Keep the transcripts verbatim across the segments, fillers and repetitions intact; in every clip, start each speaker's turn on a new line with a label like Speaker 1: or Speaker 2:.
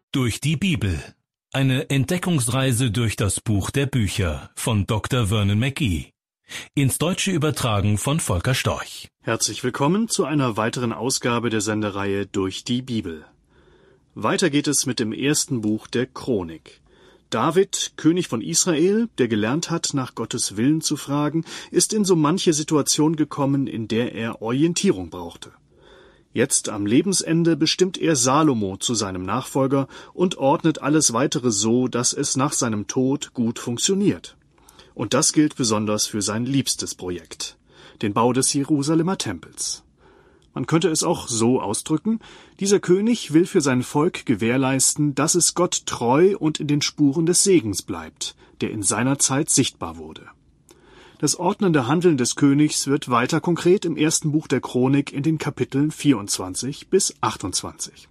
Speaker 1: Durch die Bibel. Eine Entdeckungsreise durch das Buch der Bücher von Doktor Vernon McGee. Ins Deutsche übertragen von Volker Storch.
Speaker 2: Herzlich willkommen zu einer weiteren Ausgabe der Sendereihe Durch die Bibel. Weiter geht es mit dem ersten Buch der Chronik. David, König von Israel, der gelernt hat, nach Gottes Willen zu fragen, ist in so manche Situation gekommen, in der er Orientierung brauchte. Jetzt am Lebensende bestimmt er Salomo zu seinem Nachfolger und ordnet alles Weitere so, dass es nach seinem Tod gut funktioniert. Und das gilt besonders für sein liebstes Projekt, den Bau des Jerusalemer Tempels. Man könnte es auch so ausdrücken: Dieser König will für sein Volk gewährleisten, dass es Gott treu und in den Spuren des Segens bleibt, der in seiner Zeit sichtbar wurde. Das ordnende Handeln des Königs wird weiter konkret im ersten Buch der Chronik in den Kapiteln vierundzwanzig bis achtundzwanzig.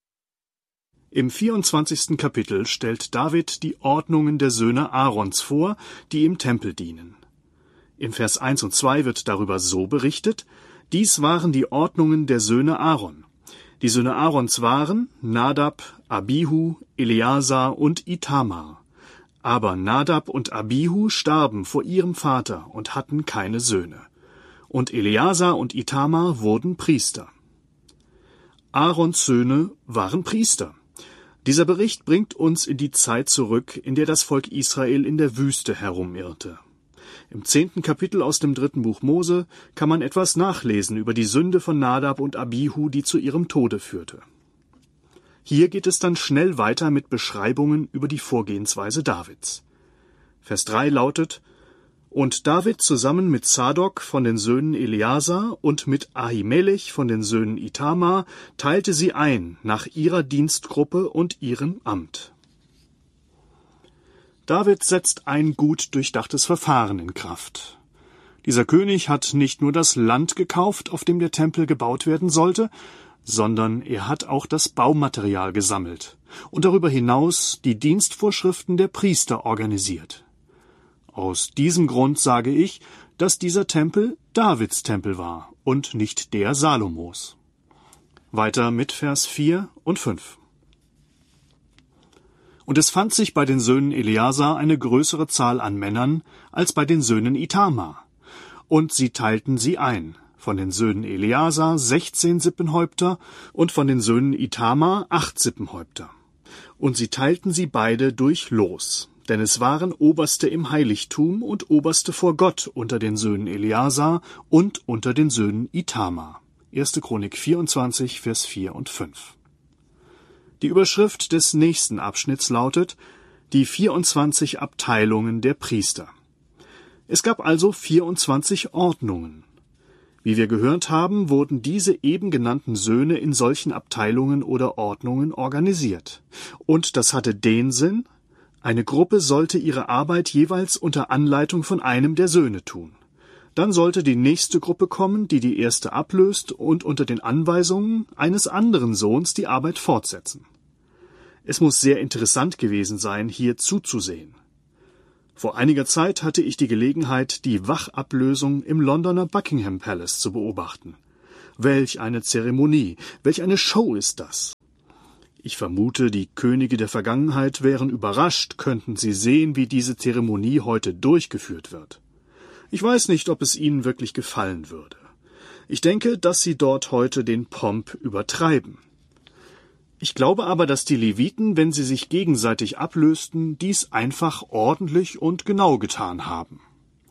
Speaker 2: Im vierundzwanzigsten Kapitel stellt David die Ordnungen der Söhne Aarons vor, die im Tempel dienen. Im Vers eins und zwei wird darüber so berichtet: Dies waren die Ordnungen der Söhne Aaron. Die Söhne Aarons waren Nadab, Abihu, Eleazar und Itamar. Aber Nadab und Abihu starben vor ihrem Vater und hatten keine Söhne. Und Eleazar und Itamar wurden Priester. Aarons Söhne waren Priester. Dieser Bericht bringt uns in die Zeit zurück, in der das Volk Israel in der Wüste herumirrte. Im zehnten Kapitel aus dem dritten Buch Mose kann man etwas nachlesen über die Sünde von Nadab und Abihu, die zu ihrem Tode führte. Hier geht es dann schnell weiter mit Beschreibungen über die Vorgehensweise Davids. Vers drei lautet: Und David zusammen mit Zadok von den Söhnen Eleazar und mit Ahimelech von den Söhnen Itamar teilte sie ein nach ihrer Dienstgruppe und ihrem Amt. David setzt ein gut durchdachtes Verfahren in Kraft. Dieser König hat nicht nur das Land gekauft, auf dem der Tempel gebaut werden sollte, sondern er hat auch das Baumaterial gesammelt und darüber hinaus die Dienstvorschriften der Priester organisiert. Aus diesem Grund sage ich, dass dieser Tempel Davids Tempel war und nicht der Salomos. Weiter mit Vers vier und fünf. Und es fand sich bei den Söhnen Eleazar eine größere Zahl an Männern als bei den Söhnen Itamar. Und sie teilten sie ein. Von den Söhnen Eleazar sechzehn Sippenhäupter und von den Söhnen Itamar acht Sippenhäupter. Und sie teilten sie beide durch Los, denn es waren Oberste im Heiligtum und Oberste vor Gott unter den Söhnen Eleazar und unter den Söhnen Itamar. erste Chronik vierundzwanzig, Vers vier und fünf. Die Überschrift des nächsten Abschnitts lautet: Die vierundzwanzig Abteilungen der Priester. Es gab also vierundzwanzig Ordnungen. Wie wir gehört haben, wurden diese eben genannten Söhne in solchen Abteilungen oder Ordnungen organisiert. Und das hatte den Sinn: Eine Gruppe sollte ihre Arbeit jeweils unter Anleitung von einem der Söhne tun. Dann sollte die nächste Gruppe kommen, die die erste ablöst und unter den Anweisungen eines anderen Sohns die Arbeit fortsetzen. Es muss sehr interessant gewesen sein, hier zuzusehen. Vor einiger Zeit hatte ich die Gelegenheit, die Wachablösung im Londoner Buckingham Palace zu beobachten. Welch eine Zeremonie, welch eine Show ist das! Ich vermute, die Könige der Vergangenheit wären überrascht, könnten sie sehen, wie diese Zeremonie heute durchgeführt wird. Ich weiß nicht, ob es ihnen wirklich gefallen würde. Ich denke, dass sie dort heute den Pomp übertreiben. Ich glaube aber, dass die Leviten, wenn sie sich gegenseitig ablösten, dies einfach ordentlich und genau getan haben.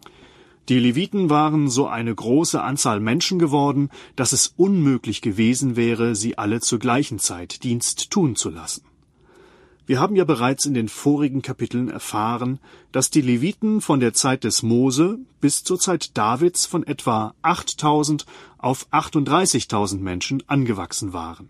Speaker 2: Die Leviten waren so eine große Anzahl Menschen geworden, dass es unmöglich gewesen wäre, sie alle zur gleichen Zeit Dienst tun zu lassen. Wir haben ja bereits in den vorigen Kapiteln erfahren, dass die Leviten von der Zeit des Mose bis zur Zeit Davids von etwa achttausend auf achtunddreißigtausend Menschen angewachsen waren.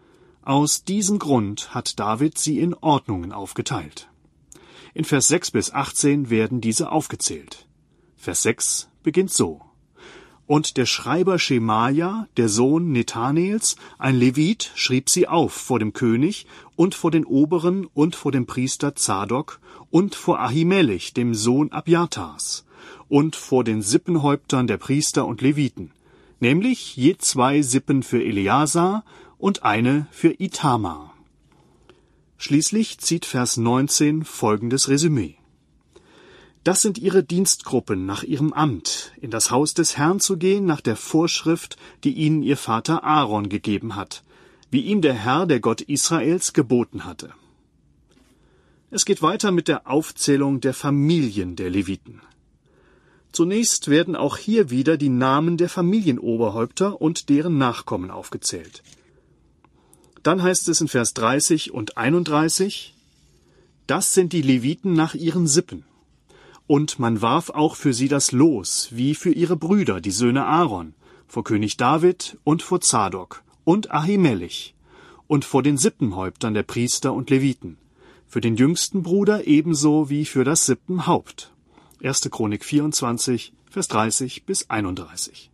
Speaker 2: Aus diesem Grund hat David sie in Ordnungen aufgeteilt. In Vers sechs bis achtzehn werden diese aufgezählt. Vers sechs beginnt so: Und der Schreiber Schemaja, der Sohn Nethanels, ein Levit, schrieb sie auf vor dem König und vor den Oberen und vor dem Priester Zadok und vor Ahimelech, dem Sohn Abjatars, und vor den Sippenhäuptern der Priester und Leviten, nämlich je zwei Sippen für Eleazar und eine für Itamar. Schließlich zieht Vers neunzehn folgendes Resümee. Das sind ihre Dienstgruppen nach ihrem Amt, in das Haus des Herrn zu gehen nach der Vorschrift, die ihnen ihr Vater Aaron gegeben hat, wie ihm der Herr, der Gott Israels, geboten hatte. Es geht weiter mit der Aufzählung der Familien der Leviten. Zunächst werden auch hier wieder die Namen der Familienoberhäupter und deren Nachkommen aufgezählt. Dann heißt es in Vers dreißig und einunddreißig, das sind die Leviten nach ihren Sippen. Und man warf auch für sie das Los, wie für ihre Brüder, die Söhne Aaron, vor König David und vor Zadok und Ahimelech und vor den Sippenhäuptern der Priester und Leviten, für den jüngsten Bruder ebenso wie für das Sippenhaupt. erste Chronik vierundzwanzig, Vers dreißig bis einunddreißig.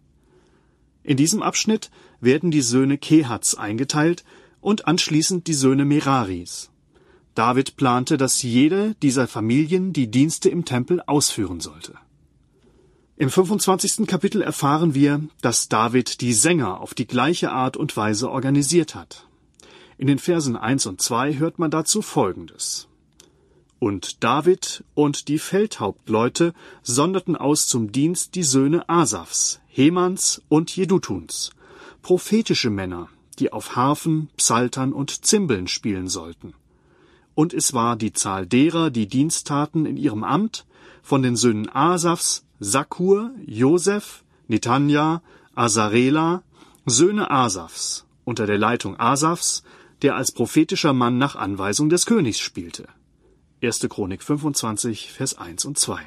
Speaker 2: In diesem Abschnitt werden die Söhne Kehats eingeteilt und anschließend die Söhne Meraris. David plante, dass jede dieser Familien die Dienste im Tempel ausführen sollte. Im fünfundzwanzigsten Kapitel erfahren wir, dass David die Sänger auf die gleiche Art und Weise organisiert hat. In den Versen eins und zwei hört man dazu Folgendes. Und David und die Feldhauptleute sonderten aus zum Dienst die Söhne Asafs, Hemans und Jedutuns, prophetische Männer, die auf Harfen, Psaltern und Zimbeln spielen sollten. Und es war die Zahl derer, die Dienst taten in ihrem Amt, von den Söhnen Asafs, Sakur, Joseph, Netanja, Asarela, Söhne Asafs, unter der Leitung Asafs, der als prophetischer Mann nach Anweisung des Königs spielte. erste Chronik fünfundzwanzig, Vers eins und zwei.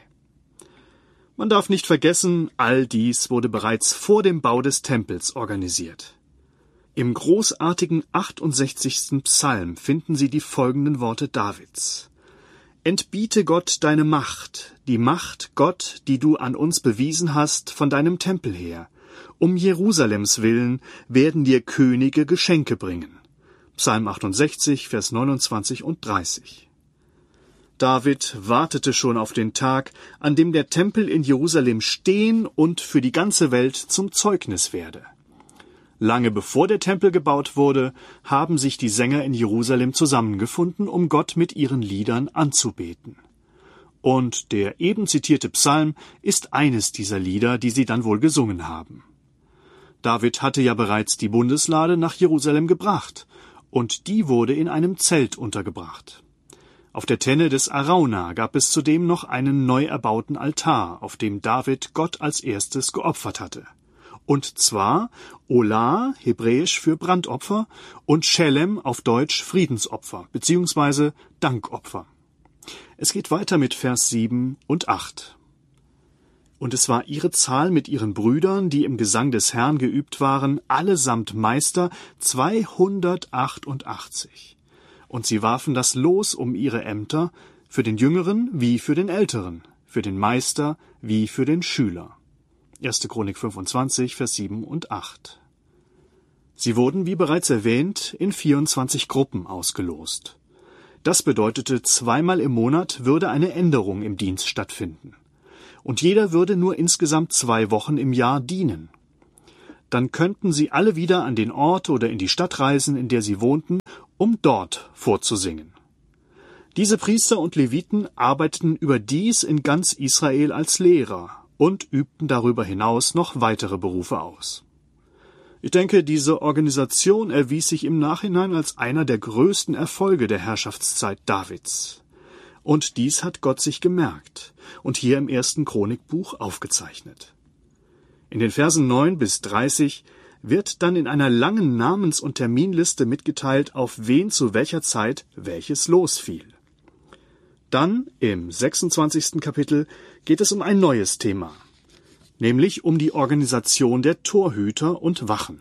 Speaker 2: Man darf nicht vergessen, all dies wurde bereits vor dem Bau des Tempels organisiert. Im großartigen achtundsechzigsten Psalm finden Sie die folgenden Worte Davids. Entbiete Gott deine Macht, die Macht, Gott, die du an uns bewiesen hast, von deinem Tempel her. Um Jerusalems willen werden dir Könige Geschenke bringen. Psalm achtundsechzig, Vers neunundzwanzig und dreißig. David wartete schon auf den Tag, an dem der Tempel in Jerusalem stehen und für die ganze Welt zum Zeugnis werde. Lange bevor der Tempel gebaut wurde, haben sich die Sänger in Jerusalem zusammengefunden, um Gott mit ihren Liedern anzubeten. Und der eben zitierte Psalm ist eines dieser Lieder, die sie dann wohl gesungen haben. David hatte ja bereits die Bundeslade nach Jerusalem gebracht, und die wurde in einem Zelt untergebracht. Auf der Tenne des Arauna gab es zudem noch einen neu erbauten Altar, auf dem David Gott als erstes geopfert hatte. Und zwar Olah, hebräisch für Brandopfer, und Schelem auf Deutsch Friedensopfer bzw. Dankopfer. Es geht weiter mit Vers sieben und acht. Und es war ihre Zahl mit ihren Brüdern, die im Gesang des Herrn geübt waren, allesamt Meister, zweihundertachtundachtzig. Und sie warfen das Los um ihre Ämter, für den Jüngeren wie für den Älteren, für den Meister wie für den Schüler. erste Chronik fünfundzwanzig, Vers sieben und acht. Sie wurden, wie bereits erwähnt, in vierundzwanzig Gruppen ausgelost. Das bedeutete, zweimal im Monat würde eine Änderung im Dienst stattfinden. Und jeder würde nur insgesamt zwei Wochen im Jahr dienen. Dann könnten sie alle wieder an den Ort oder in die Stadt reisen, in der sie wohnten, um dort vorzusingen. Diese Priester und Leviten arbeiteten überdies in ganz Israel als Lehrer und übten darüber hinaus noch weitere Berufe aus. Ich denke, diese Organisation erwies sich im Nachhinein als einer der größten Erfolge der Herrschaftszeit Davids. Und dies hat Gott sich gemerkt und hier im ersten Chronikbuch aufgezeichnet. In den Versen neun bis dreißig wird dann in einer langen Namens- und Terminliste mitgeteilt, auf wen zu welcher Zeit welches Los fiel. Dann, im sechsundzwanzigsten Kapitel, geht es um ein neues Thema, nämlich um die Organisation der Torhüter und Wachen.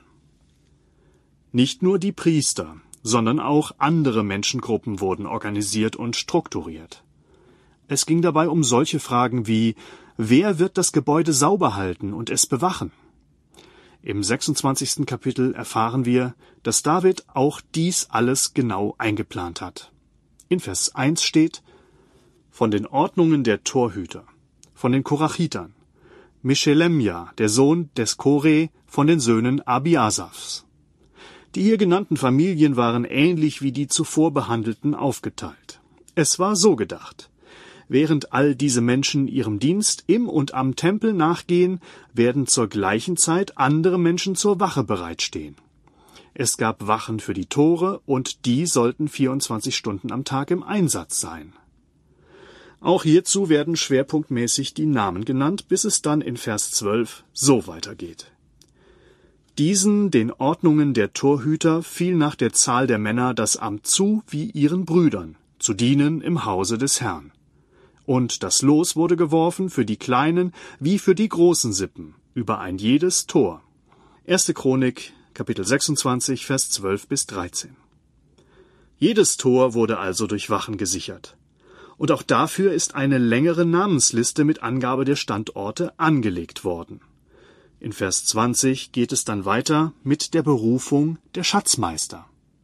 Speaker 2: Nicht nur die Priester, sondern auch andere Menschengruppen wurden organisiert und strukturiert. Es ging dabei um solche Fragen wie: Wer wird das Gebäude sauber halten und es bewachen? Im sechsundzwanzigsten Kapitel erfahren wir, dass David auch dies alles genau eingeplant hat. In Vers eins steht: Von den Ordnungen der Torhüter, von den Korachitern, Meshelemja, der Sohn des Kore, von den Söhnen Abiasafs. Die hier genannten Familien waren ähnlich wie die zuvor behandelten aufgeteilt. Es war so gedacht: Während all diese Menschen ihrem Dienst im und am Tempel nachgehen, werden zur gleichen Zeit andere Menschen zur Wache bereitstehen. Es gab Wachen für die Tore, und die sollten vierundzwanzig Stunden am Tag im Einsatz sein. Auch hierzu werden schwerpunktmäßig die Namen genannt, bis es dann in Vers zwölf so weitergeht. Diesen, den Ordnungen der Torhüter, fiel nach der Zahl der Männer das Amt zu, wie ihren Brüdern, zu dienen im Hause des Herrn. Und das Los wurde geworfen für die kleinen wie für die großen Sippen, über ein jedes Tor. Erste Chronik, Kapitel sechsundzwanzig, Vers zwölf bis dreizehn. Jedes Tor wurde also durch Wachen gesichert. Und auch dafür ist eine längere Namensliste mit Angabe der Standorte angelegt worden. In Vers zwanzig geht es dann weiter mit der Berufung der Schatzmeister.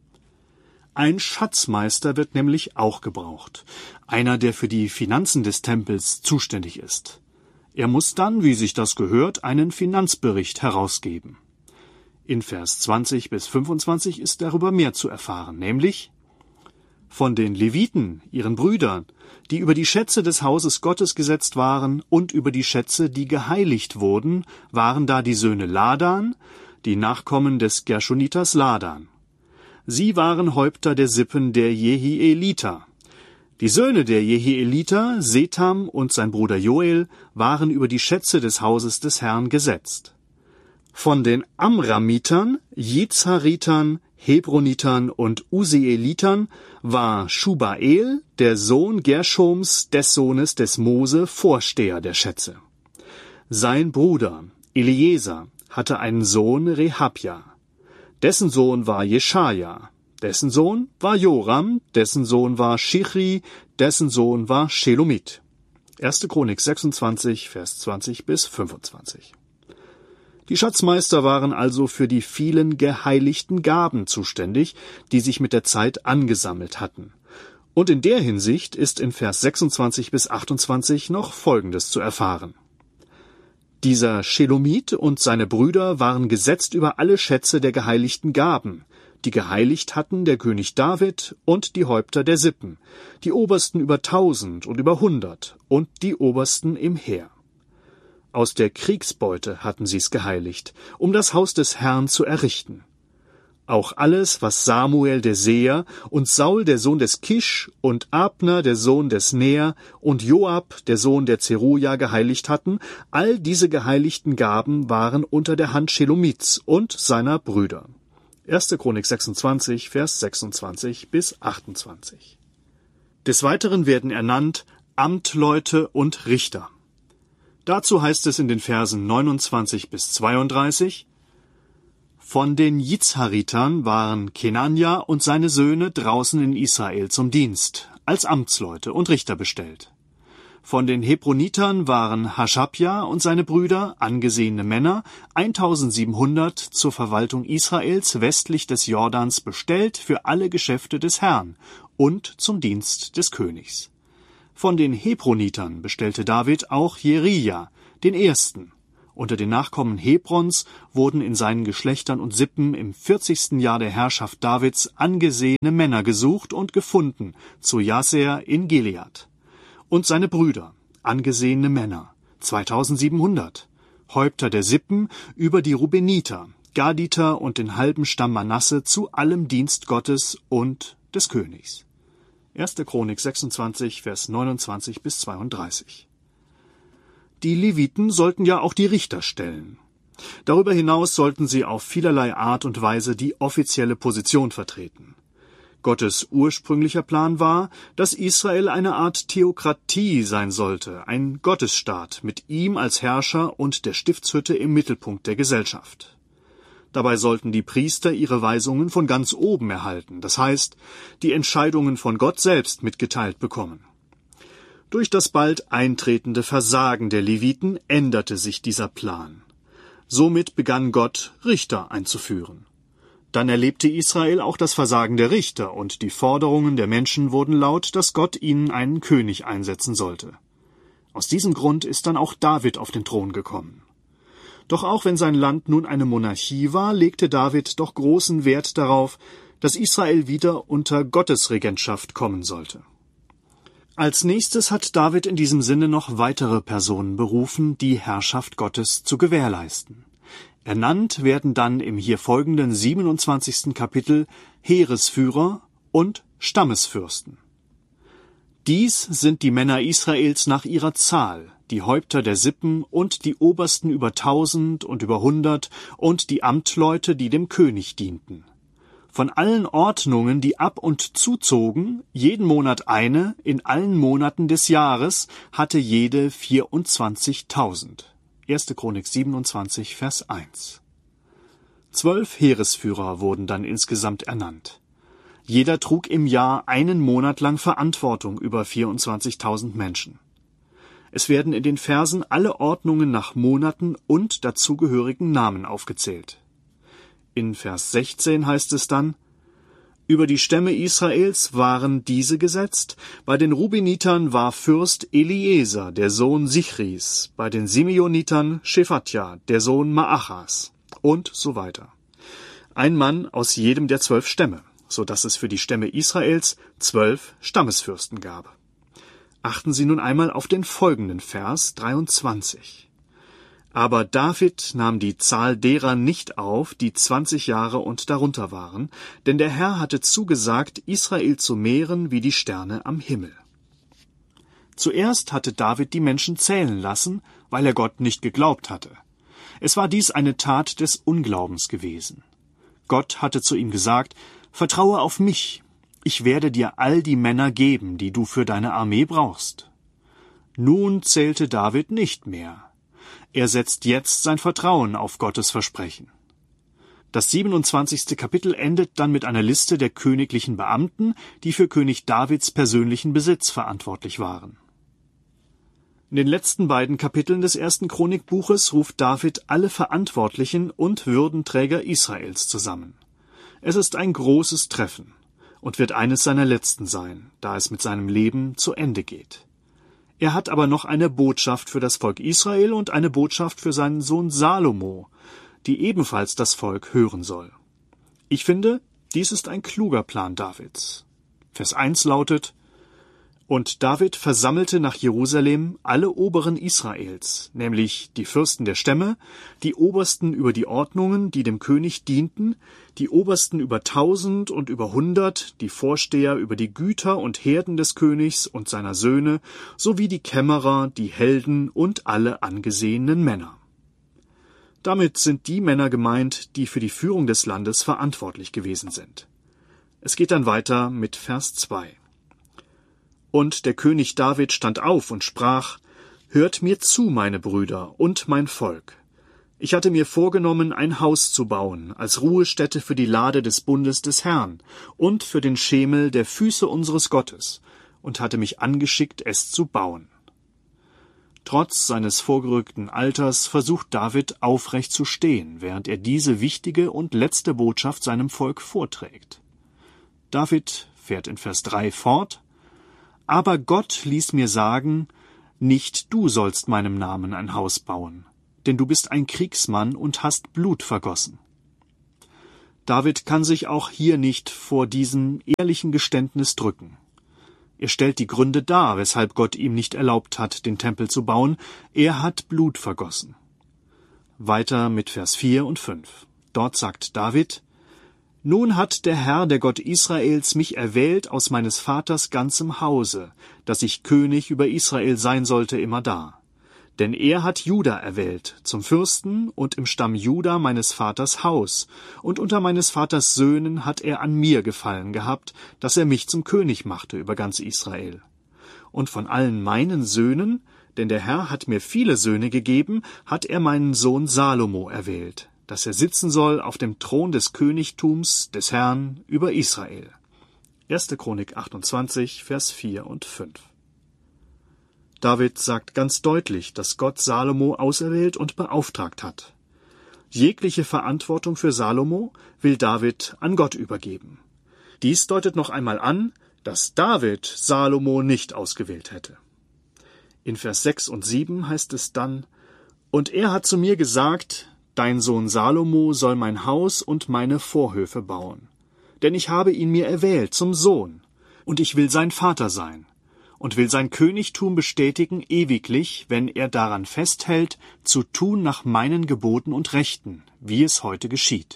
Speaker 2: Ein Schatzmeister wird nämlich auch gebraucht, einer, der für die Finanzen des Tempels zuständig ist. Er muss dann, wie sich das gehört, einen Finanzbericht herausgeben. In Vers zwanzig bis fünfundzwanzig ist darüber mehr zu erfahren, nämlich: Von den Leviten, ihren Brüdern, die über die Schätze des Hauses Gottes gesetzt waren und über die Schätze, die geheiligt wurden, waren da die Söhne Ladan, die Nachkommen des Gershonitas Ladan. Sie waren Häupter der Sippen der Jehieliter. Die Söhne der Jehieliter, Setham und sein Bruder Joel, waren über die Schätze des Hauses des Herrn gesetzt. Von den Amramitern, Jizharitern, Hebronitern und Usielitern war Schubael, der Sohn Gershoms, des Sohnes des Mose, Vorsteher der Schätze. Sein Bruder Eliezer hatte einen Sohn, Rehabja. Dessen Sohn war Jeschaja. Dessen Sohn war Joram. Dessen Sohn war Schichri. Dessen Sohn war Shelomit. Erste Chronik sechsundzwanzig, Vers zwanzig bis fünfundzwanzig. Die Schatzmeister waren also für die vielen geheiligten Gaben zuständig, die sich mit der Zeit angesammelt hatten. Und in der Hinsicht ist in Vers sechsundzwanzig bis achtundzwanzig noch Folgendes zu erfahren. Dieser Shelomit und seine Brüder waren gesetzt über alle Schätze der geheiligten Gaben, die geheiligt hatten der König David und die Häupter der Sippen, die Obersten über tausend und über hundert und die Obersten im Heer. Aus der Kriegsbeute hatten sie's geheiligt, um das Haus des Herrn zu errichten. Auch alles, was Samuel der Seher und Saul der Sohn des Kisch und Abner der Sohn des Ner und Joab der Sohn der Zeruja geheiligt hatten, all diese geheiligten Gaben waren unter der Hand Shelomits und seiner Brüder. Erste Chronik sechsundzwanzig, Vers sechsundzwanzig bis achtundzwanzig. Des Weiteren werden ernannt Amtleute und Richter. Dazu heißt es in den Versen neunundzwanzig bis zweiunddreißig: Von den Jizharitern waren Kenania und seine Söhne draußen in Israel zum Dienst, als Amtsleute und Richter bestellt. Von den Hebronitern waren Haschabja und seine Brüder, angesehene Männer, eintausendsiebenhundert zur Verwaltung Israels westlich des Jordans bestellt für alle Geschäfte des Herrn und zum Dienst des Königs. Von den Hebronitern bestellte David auch Jerija, den Ersten. Unter den Nachkommen Hebrons wurden in seinen Geschlechtern und Sippen im vierzigsten Jahr der Herrschaft Davids angesehene Männer gesucht und gefunden, zu Jaser in Gilead. Und seine Brüder, angesehene Männer, zweitausendsiebenhundert, Häupter der Sippen über die Rubeniter, Gaditer und den halben Stamm Manasse zu allem Dienst Gottes und des Königs. Erste Chronik sechsundzwanzig, Vers neunundzwanzig bis zweiunddreißig. Die Leviten sollten ja auch die Richter stellen. Darüber hinaus sollten sie auf vielerlei Art und Weise die offizielle Position vertreten. Gottes ursprünglicher Plan war, dass Israel eine Art Theokratie sein sollte, ein Gottesstaat mit ihm als Herrscher und der Stiftshütte im Mittelpunkt der Gesellschaft. Dabei sollten die Priester ihre Weisungen von ganz oben erhalten, das heißt, die Entscheidungen von Gott selbst mitgeteilt bekommen. Durch das bald eintretende Versagen der Leviten änderte sich dieser Plan. Somit begann Gott, Richter einzuführen. Dann erlebte Israel auch das Versagen der Richter, und die Forderungen der Menschen wurden laut, dass Gott ihnen einen König einsetzen sollte. Aus diesem Grund ist dann auch David auf den Thron gekommen. Doch auch wenn sein Land nun eine Monarchie war, legte David doch großen Wert darauf, dass Israel wieder unter Gottes Regentschaft kommen sollte. Als nächstes hat David in diesem Sinne noch weitere Personen berufen, die Herrschaft Gottes zu gewährleisten. Ernannt werden dann im hier folgenden siebenundzwanzigsten Kapitel Heeresführer und Stammesfürsten. Dies sind die Männer Israels nach ihrer Zahl, die Häupter der Sippen und die Obersten über tausend und über hundert und die Amtleute, die dem König dienten. Von allen Ordnungen, die ab und zuzogen, jeden Monat eine, in allen Monaten des Jahres, hatte jede vierundzwanzigtausend. erste Chronik siebenundzwanzig, Vers eins. Zwölf Heeresführer wurden dann insgesamt ernannt. Jeder trug im Jahr einen Monat lang Verantwortung über vierundzwanzigtausend Menschen. Es werden in den Versen alle Ordnungen nach Monaten und dazugehörigen Namen aufgezählt. In Vers sechzehn heißt es dann: Über die Stämme Israels waren diese gesetzt. Bei den Rubenitern war Fürst Eliezer, der Sohn Sichris, bei den Simeonitern Schephatja, der Sohn Maachas und so weiter. Ein Mann aus jedem der zwölf Stämme, so dass es für die Stämme Israels zwölf Stammesfürsten gab. Achten Sie nun einmal auf den folgenden Vers dreiundzwanzig. Aber David nahm die Zahl derer nicht auf, die zwanzig Jahre und darunter waren, denn der Herr hatte zugesagt, Israel zu mehren wie die Sterne am Himmel. Zuerst hatte David die Menschen zählen lassen, weil er Gott nicht geglaubt hatte. Es war dies eine Tat des Unglaubens gewesen. Gott hatte zu ihm gesagt: Vertraue auf mich, ich werde dir all die Männer geben, die du für deine Armee brauchst. Nun zählte David nicht mehr. Er setzt jetzt sein Vertrauen auf Gottes Versprechen. Das siebenundzwanzigste Kapitel endet dann mit einer Liste der königlichen Beamten, die für König Davids persönlichen Besitz verantwortlich waren. In den letzten beiden Kapiteln des ersten Chronikbuches ruft David alle Verantwortlichen und Würdenträger Israels zusammen. Es ist ein großes Treffen und wird eines seiner letzten sein, da es mit seinem Leben zu Ende geht. Er hat aber noch eine Botschaft für das Volk Israel und eine Botschaft für seinen Sohn Salomo, die ebenfalls das Volk hören soll. Ich finde, dies ist ein kluger Plan Davids. Vers eins lautet: Und David versammelte nach Jerusalem alle Oberen Israels, nämlich die Fürsten der Stämme, die Obersten über die Ordnungen, die dem König dienten, die Obersten über tausend und über hundert, die Vorsteher über die Güter und Herden des Königs und seiner Söhne, sowie die Kämmerer, die Helden und alle angesehenen Männer. Damit sind die Männer gemeint, die für die Führung des Landes verantwortlich gewesen sind. Es geht dann weiter mit Vers zwei. Und der König David stand auf und sprach: Hört mir zu, meine Brüder und mein Volk. Ich hatte mir vorgenommen, ein Haus zu bauen, als Ruhestätte für die Lade des Bundes des Herrn und für den Schemel der Füße unseres Gottes, und hatte mich angeschickt, es zu bauen. Trotz seines vorgerückten Alters versucht David aufrecht zu stehen, während er diese wichtige und letzte Botschaft seinem Volk vorträgt. David fährt in Vers drei fort: Aber Gott ließ mir sagen, nicht du sollst meinem Namen ein Haus bauen, denn du bist ein Kriegsmann und hast Blut vergossen. David kann sich auch hier nicht vor diesem ehrlichen Geständnis drücken. Er stellt die Gründe dar, weshalb Gott ihm nicht erlaubt hat, den Tempel zu bauen. Er hat Blut vergossen. Weiter mit Vers vier und fünf. Dort sagt David: Nun hat der Herr, der Gott Israels, mich erwählt aus meines Vaters ganzem Hause, dass ich König über Israel sein sollte immerdar. Denn er hat Juda erwählt, zum Fürsten und im Stamm Juda meines Vaters Haus, und unter meines Vaters Söhnen hat er an mir gefallen gehabt, dass er mich zum König machte über ganz Israel. Und von allen meinen Söhnen, denn der Herr hat mir viele Söhne gegeben, hat er meinen Sohn Salomo erwählt, dass er sitzen soll auf dem Thron des Königtums des Herrn über Israel. erste Chronik achtundzwanzig, Vers vier und fünf. David sagt ganz deutlich, dass Gott Salomo auserwählt und beauftragt hat. Jegliche Verantwortung für Salomo will David an Gott übergeben. Dies deutet noch einmal an, dass David Salomo nicht ausgewählt hätte. In Vers sechs und sieben heißt es dann: Und er hat zu mir gesagt, dein Sohn Salomo soll mein Haus und meine Vorhöfe bauen. Denn ich habe ihn mir erwählt zum Sohn, und ich will sein Vater sein, und will sein Königtum bestätigen ewiglich, wenn er daran festhält, zu tun nach meinen Geboten und Rechten, wie es heute geschieht.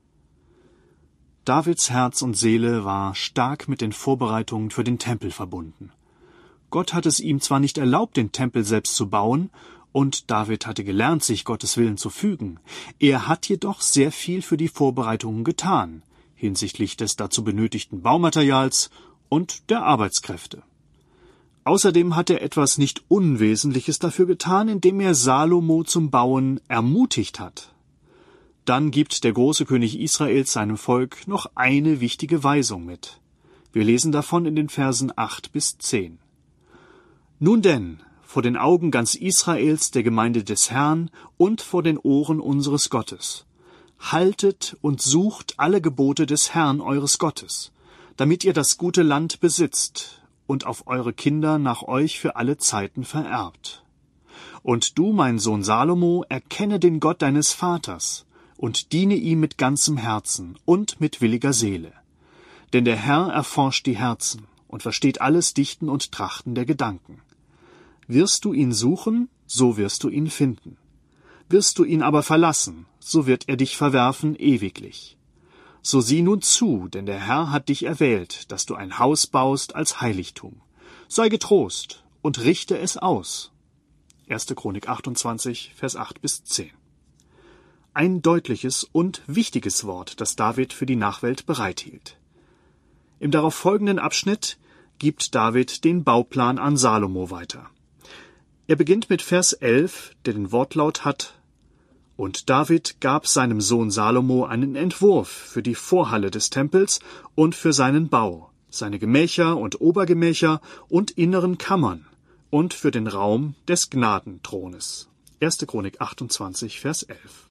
Speaker 2: Davids Herz und Seele war stark mit den Vorbereitungen für den Tempel verbunden. Gott hat es ihm zwar nicht erlaubt, den Tempel selbst zu bauen, und David hatte gelernt, sich Gottes Willen zu fügen. Er hat jedoch sehr viel für die Vorbereitungen getan, hinsichtlich des dazu benötigten Baumaterials und der Arbeitskräfte. Außerdem hat er etwas nicht Unwesentliches dafür getan, indem er Salomo zum Bauen ermutigt hat. Dann gibt der große König Israels seinem Volk noch eine wichtige Weisung mit. Wir lesen davon in den Versen acht bis zehn. Nun denn, vor den Augen ganz Israels, der Gemeinde des Herrn und vor den Ohren unseres Gottes, haltet und sucht alle Gebote des Herrn eures Gottes, damit ihr das gute Land besitzt und auf eure Kinder nach euch für alle Zeiten vererbt. Und du, mein Sohn Salomo, erkenne den Gott deines Vaters und diene ihm mit ganzem Herzen und mit williger Seele. Denn der Herr erforscht die Herzen und versteht alles Dichten und Trachten der Gedanken. Wirst du ihn suchen, so wirst du ihn finden. Wirst du ihn aber verlassen, so wird er dich verwerfen ewiglich. So sieh nun zu, denn der Herr hat dich erwählt, dass du ein Haus baust als Heiligtum. Sei getrost und richte es aus. erste Chronik achtundzwanzig, Vers acht bis zehn. Ein deutliches und wichtiges Wort, das David für die Nachwelt bereithielt. Im darauf folgenden Abschnitt gibt David den Bauplan an Salomo weiter. Er beginnt mit Vers elf, der den Wortlaut hat: Und David gab seinem Sohn Salomo einen Entwurf für die Vorhalle des Tempels und für seinen Bau, seine Gemächer und Obergemächer und inneren Kammern und für den Raum des Gnadenthrones. erste Chronik achtundzwanzig, Vers elf.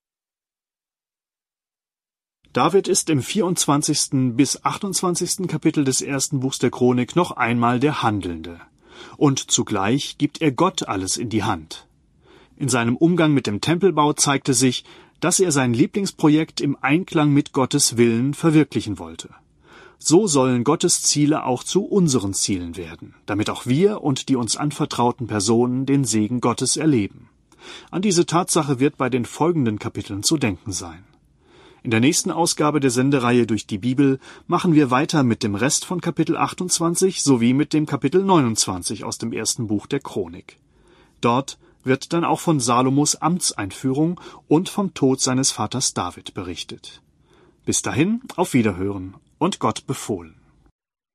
Speaker 2: David ist im vierundzwanzigsten bis achtundzwanzigsten Kapitel des ersten Buchs der Chronik noch einmal der Handelnde. Und zugleich gibt er Gott alles in die Hand. In seinem Umgang mit dem Tempelbau zeigte sich, dass er sein Lieblingsprojekt im Einklang mit Gottes Willen verwirklichen wollte. So sollen Gottes Ziele auch zu unseren Zielen werden, damit auch wir und die uns anvertrauten Personen den Segen Gottes erleben. An diese Tatsache wird bei den folgenden Kapiteln zu denken sein. In der nächsten Ausgabe der Sendereihe durch die Bibel machen wir weiter mit dem Rest von Kapitel achtundzwanzig sowie mit dem Kapitel neunundzwanzig aus dem ersten Buch der Chronik. Dort wird dann auch von Salomos Amtseinführung und vom Tod seines Vaters David berichtet. Bis dahin, auf Wiederhören und Gott befohlen.